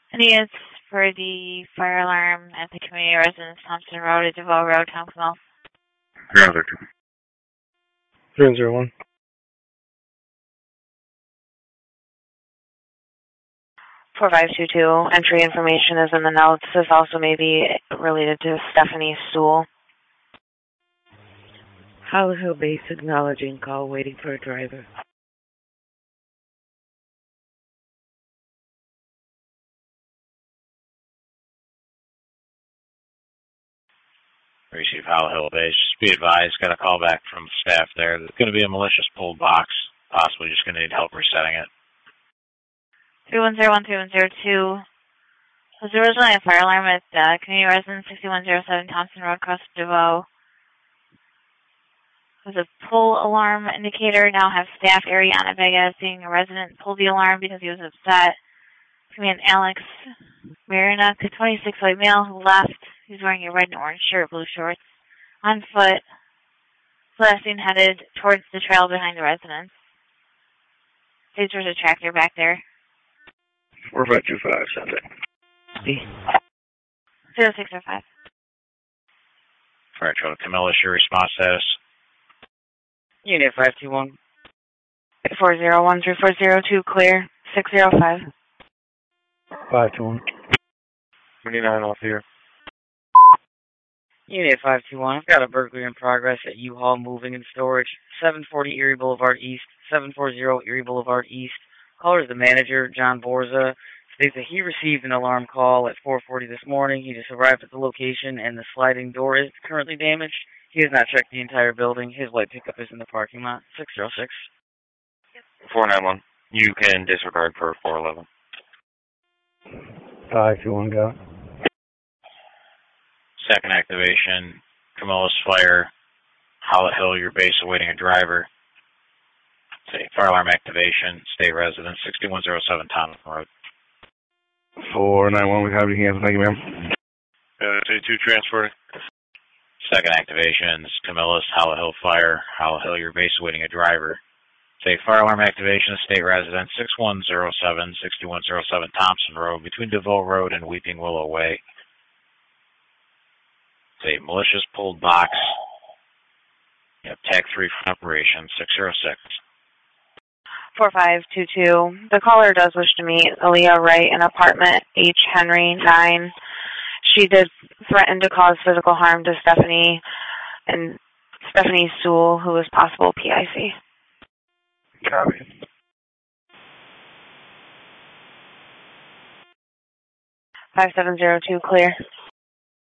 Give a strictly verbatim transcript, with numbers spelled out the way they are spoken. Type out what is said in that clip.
Idiots for the fire alarm at the community residence, Thompson Road at DeVoe Road, Townsville. zero zero two. zero zero one. four five two two. Entry information is in the notes. This also may be related to Stephanie Sewell. Hollow Hill Base acknowledging call, waiting for a driver. Receive Hollow Hill Base. Just be advised, got a call back from staff there. There's going to be a malicious pulled box. Possibly just going to need help resetting it. three one zero one three one zero two. Was originally a fire alarm at uh, community residence sixty-one oh seven Thompson Road, across DeVoe. It was a pull alarm indicator. Now have staff Ariana Vega seeing a resident pull the alarm because he was upset. Command Alex Marina, a twenty-six white male who left. He's wearing a red and orange shirt, blue shorts, on foot, last seen headed towards the trail behind the residence. There's a tractor back there. four five two five, send it. zero six zero five. Fire Trail Camillus, your response status? Unit five two one. four zero one three four zero two, clear. six zero five. five two one. twenty-nine off here. Unit five two one. I've got a burglary in progress at U-Haul Moving and Storage, seven forty Erie Boulevard East, seven forty Erie Boulevard East. Caller is the manager, John Borza. States that he received an alarm call at four forty this morning. He just arrived at the location and the sliding door is currently damaged. He has not checked the entire building. His white pickup is in the parking lot. six zero six. four nine one. You can disregard for four eleven. five two one, go. Second activation, Camillus Fire, Hollow Hill, your base awaiting a driver. Say, fire alarm activation, state residence, sixty-one oh seven Thompson Road. four nine one, we have your hands. Thank you, ma'am. Uh, say two transferring. Second activation, Camillus, Hollow Hill Fire, Hollow Hill, your base awaiting a driver. Say, fire alarm activation, state residence, sixty-one oh seven, sixty-one oh seven Thompson Road, between DeVoe Road and Weeping Willow Way. Say, malicious pulled box. You have tag three for operation, six zero six. four five two two. The caller does wish to meet Aaliyah Wright in apartment H. Henry nine. She did threaten to cause physical harm to Stephanie and Stephanie Sewell, who is possible P I C. Copy. five seven zero two, clear.